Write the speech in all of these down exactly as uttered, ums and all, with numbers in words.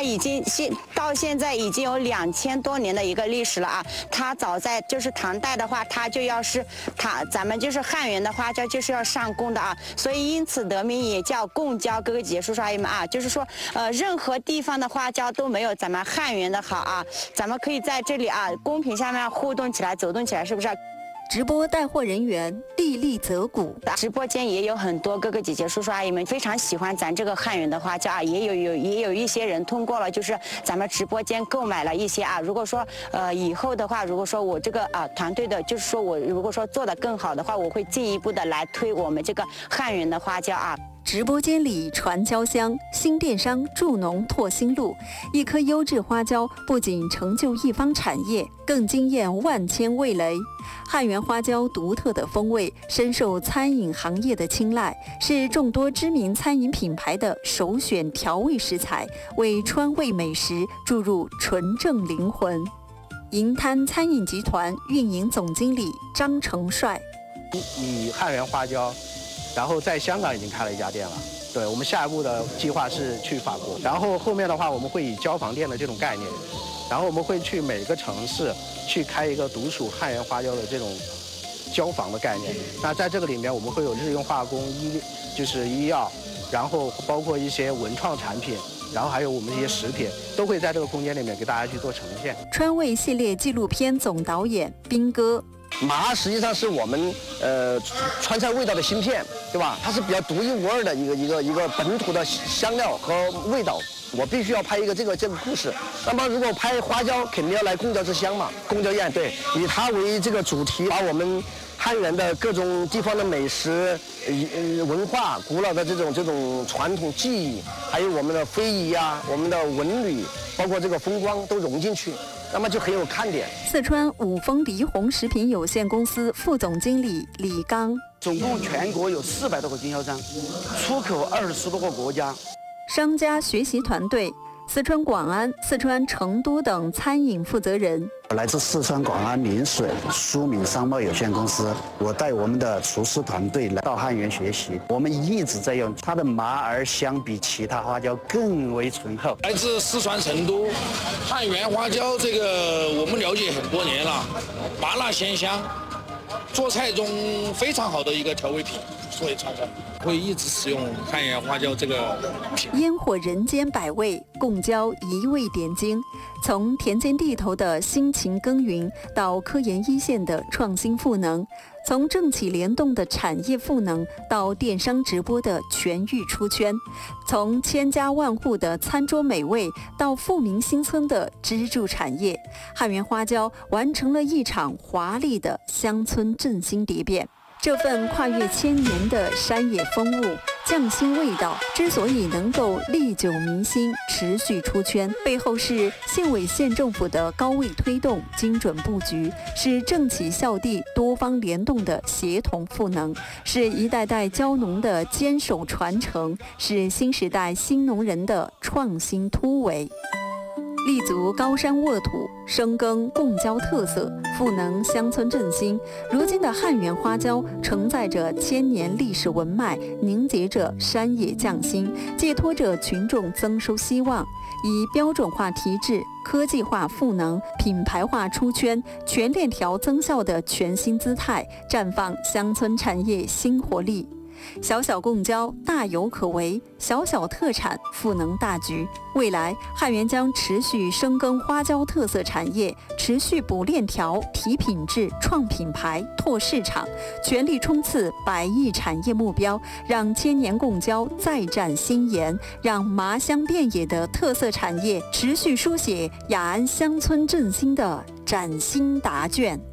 它已经现到现在已经有两千多年的一个历史了啊。它早在就是唐代的话，它就要是它咱们就是汉源的花椒就是要上供的啊，所以因此得名也叫贡椒。哥哥姐姐叔叔阿姨们啊，就是说呃任何地方的花椒都没有咱们汉源的好啊。咱们可以在这里啊公屏下面互动起来，走动起来，是不是？ 直播带货人员粒粒泽谷， 直播间也有很多哥哥姐姐叔叔阿姨们非常喜欢咱这个汉源的花椒啊，也有有也有一些人通过了就是咱们直播间购买了一些啊。如果说呃以后的话，如果说我这个啊团队的，就是说我如果说做得更好的话，我会进一步的来推我们这个汉源的花椒啊。 直播间里传椒香，新电商助农拓新路。一颗优质花椒不仅成就一方产业，更惊艳万千味蕾。汉源花椒独特的风味深受餐饮行业的青睐，是众多知名餐饮品牌的首选调味食材，为川味美食注入纯正灵魂。银滩餐饮集团运营总经理张成帅， 以汉源花椒，然后在香港已经开了一家店了。对，我们下一步的计划是去法国，然后后面的话我们会以交房店的这种概念，然后我们会去每个城市去开一个独属汉源花椒的这种交房的概念。那在这个里面，我们会有日用化工、医就是医药，然后包括一些文创产品，然后还有我们一些食品，都会在这个空间里面给大家去做呈现。 川味系列纪录片总导演斌哥。 麻实际上是我们呃川菜味道的芯片，对吧？它是比较独一无二的一个一个一个本土的香料和味道。我必须要拍一个这个这个故事。那么如果拍花椒，肯定要来贡椒之乡嘛，贡椒宴，对，以它为这个主题，把我们汉源的各种地方的美食、呃文化、古老的这种这种传统技艺，还有我们的非遗啊、我们的文旅，包括这个风光都融进去。那么就很有看点。 四川五丰黎红食品有限公司副总经理李刚， 总共全国有四百多个经销商，出口二十多个国家。 商家学习团队，四川广安、四川成都等餐饮负责人。 来自四川广安临水苏敏商贸有限公司，我带我们的厨师团队来到汉源学习。我们一直在用它的麻儿，相比其他花椒更为醇厚。 来自四川成都，汉源花椒这个我们了解很多年了，麻辣鲜香，做菜中非常好的一个调味品，所以常常会一直使用汉源花椒这个品。 烟火人间百味，贡椒一味点睛。从田间地头的辛勤耕耘，到科研一线的创新赋能，从政企联动的产业赋能，到电商直播的全域出圈，从千家万户的餐桌美味，到富民新村的支柱产业，汉源花椒完成了一场华丽的乡村振兴蝶变。这份跨越千年的山野风物、匠心味道，之所以能够历久弥新、持续出圈，背后是县委县政府的高位推动、精准布局，是政企校地多方联动的协同赋能，是一代代椒农的坚守传承，是新时代新农人的创新突围。立足高山沃土，深耕贡椒特色，赋能乡村振兴。如今的汉源花椒承载着千年历史文脉，凝结着山野匠心，寄托着群众增收希望。以标准化提质、科技化赋能、品牌化出圈、全链条增效的全新姿态，绽放乡村产业新活力。小小贡椒大有可为，小小特产赋能大局。未来汉源将持续深耕花椒特色产业，持续补链条、提品质、创品牌、拓市场，全力冲刺百亿产业目标，让千年贡椒再展新颜，让麻香遍野的特色产业持续书写雅安乡村振兴的崭新答卷。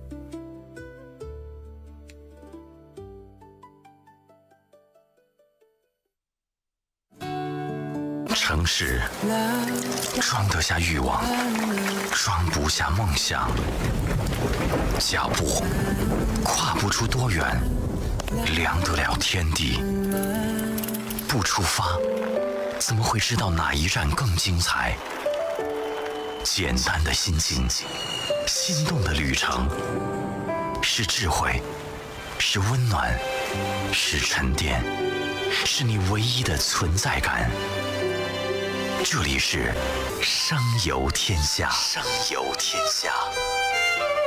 城市装得下欲望，装不下梦想。脚步跨不出多远，量得了天地。不出发，怎么会知道哪一站更精彩？简单的心情，心动的旅程，是智慧，是温暖，是沉淀，是你唯一的存在感。 这里是声游天下，声游天下。